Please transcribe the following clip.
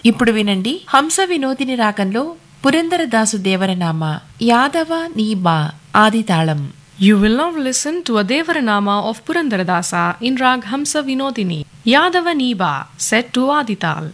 ఇప్పుడు వినండి హంస వినోదిని రాగంలో Purandaradasu దేవరనామ Yadava నీబా ఆదితాళం. You will now listen to a Devaranama of Purandaradasa in Rag Hamsa Vinodini, Yadava Niba, set to Adital.